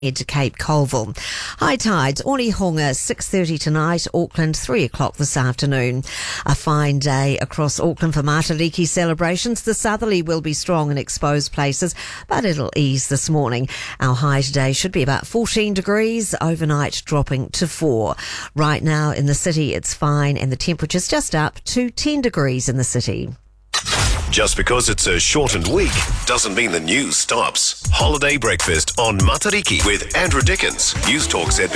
to Cape Colville. High tides, Onehunga 6:30 tonight, Auckland 3 o'clock this afternoon. A fine day across Auckland for Matariki celebrations. The southerly will be strong in exposed places, but it'll ease this morning. Our high today should be about 14 degrees, overnight dropping to 4. Right now in the city it's fine and the temperature's just up to 10 degrees in the city. Just because it's a shortened week doesn't mean the news stops. Holiday Breakfast on Matariki with Andrew Dickens. News Talk